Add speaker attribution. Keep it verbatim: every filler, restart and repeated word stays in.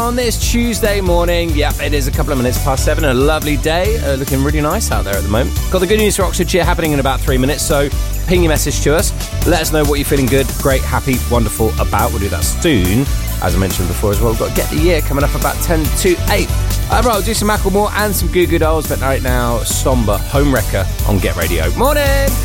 Speaker 1: on this Tuesday morning. Yep, it is a couple of minutes past seven. A lovely day. Uh, looking really nice out there at the moment. Got the good news for Oxfordshire happening in about three minutes, so ping your message to us. Let us know what you're feeling good, great, happy, wonderful about. We'll do that soon. As I mentioned before as well, we've got Get the Year coming up about ten to eight. All right, we'll do some Macklemore and some Goo Goo Dolls, but right now, Somber, Home Wrecker on Get Radio. Morning!